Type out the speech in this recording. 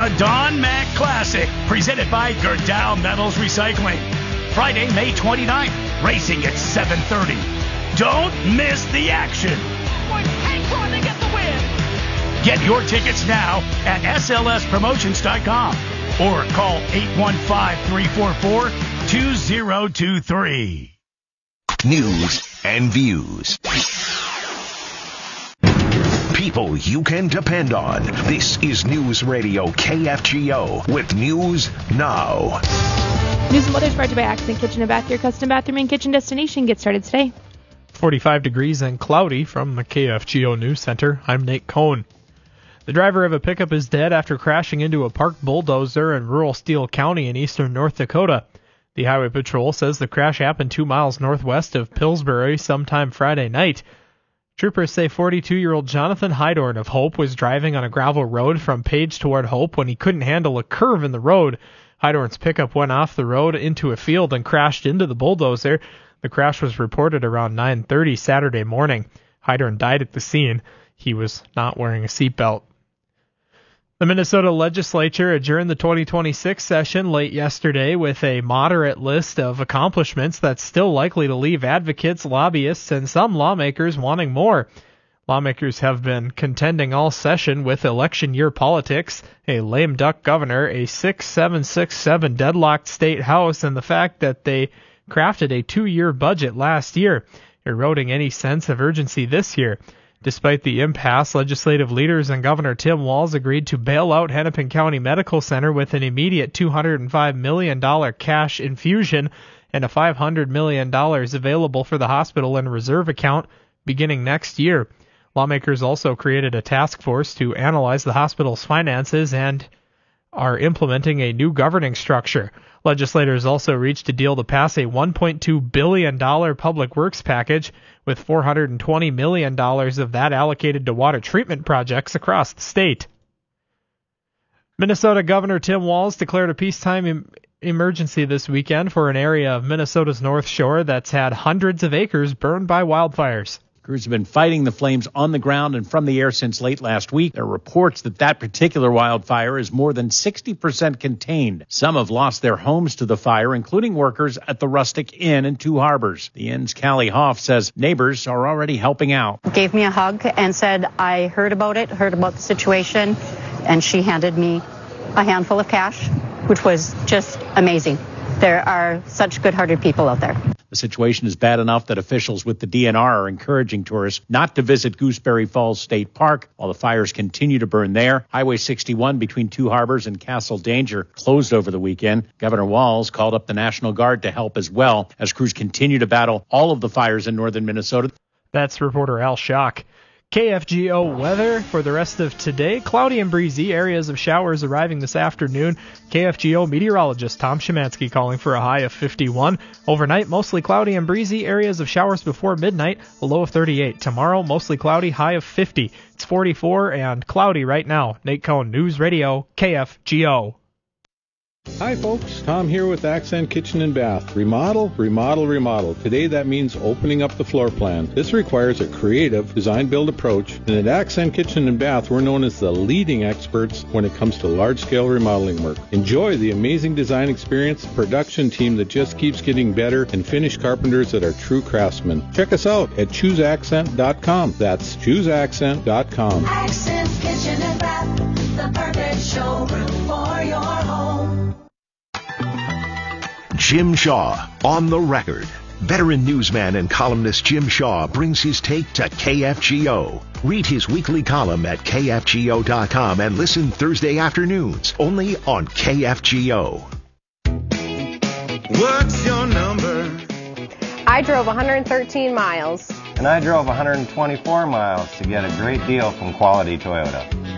The Don Mac Classic, presented by Gerdau Metals Recycling. Friday, May 29th, racing at 7:30. Don't miss the action. Hank to get the win. Get your tickets now at slspromotions.com or call 815-344-2023. News and views. People you can depend on. This is News Radio KFGO with News Now. News and weather brought to you by Accent Kitchen and Bath, your custom bathroom and kitchen destination. Get started today. 45 degrees and cloudy from the KFGO News Center. I'm Nate Cohn. The driver of a pickup is dead after crashing into a parked bulldozer in rural Steele County in eastern North Dakota. The Highway Patrol says the crash happened 2 miles northwest of Pillsbury sometime Friday night. Troopers say 42-year-old Jonathan Hydorn of Hope was driving on a gravel road from Page toward Hope when he couldn't handle a curve in the road. Hydorn's pickup went off the road into a field and crashed into the bulldozer. The crash was reported around 9:30 Saturday morning. Hydorn died at the scene. He was not wearing a seatbelt. The Minnesota legislature adjourned the 2026 session late yesterday with a moderate list of accomplishments that's still likely to leave advocates, lobbyists, and some lawmakers wanting more. Lawmakers have been contending all session with election year politics, a lame duck governor, a 6-7-6-7 deadlocked state house, and the fact that they crafted a 2-year budget last year, eroding any sense of urgency this year. Despite the impasse, legislative leaders and Governor Tim Walz agreed to bail out Hennepin County Medical Center with an immediate $205 million cash infusion and a $500 million available for the hospital in a reserve account beginning next year. Lawmakers also created a task force to analyze the hospital's finances and are implementing a new governing structure. Legislators also reached a deal to pass a $1.2 billion public works package, with $420 million of that allocated to water treatment projects across the state. Minnesota Governor Tim Walz declared a peacetime emergency this weekend for an area of Minnesota's North Shore that's had hundreds of acres burned by wildfires. Crews have been fighting the flames on the ground and from the air since late last week. There are reports that particular wildfire is more than 60% contained. Some have lost their homes to the fire, including workers at the Rustic Inn in Two Harbors. The inn's Callie Hoff says neighbors are already helping out. Gave me a hug and said, I heard about the situation, and she handed me a handful of cash, which was just amazing. There are such good-hearted people out there. The situation is bad enough that officials with the DNR are encouraging tourists not to visit Gooseberry Falls State Park while the fires continue to burn there. Highway 61 between Two Harbors and Castle Danger closed over the weekend. Governor Walz called up the National Guard to help as well as crews continue to battle all of the fires in northern Minnesota. That's reporter Al Schock. KFGO weather for the rest of today. Cloudy and breezy. Areas of showers arriving this afternoon. KFGO meteorologist Tom Szymanski calling for a high of 51. Overnight, mostly cloudy and breezy. Areas of showers before midnight. A low of 38. Tomorrow, mostly cloudy. High of 50. It's 44 and cloudy right now. Nate Cohn, News Radio, KFGO. Hi folks, Tom here with Accent Kitchen and Bath. Remodel. Today that means opening up the floor plan. This requires a creative design-build approach, and at Accent Kitchen and Bath we're known as the leading experts when it comes to large-scale remodeling work. Enjoy the amazing design experience, production team that just keeps getting better, and finished carpenters that are true craftsmen. Check us out at ChooseAccent.com. That's ChooseAccent.com. Accent Kitchen and Bath, the perfect showroom for your home. Jim Shaw on the record. Veteran newsman and columnist Jim Shaw brings his take to KFGO. Read his weekly column at KFGO.com and listen Thursday afternoons only on KFGO. What's your number? I drove 113 miles. And I drove 124 miles to get a great deal from Quality Toyota.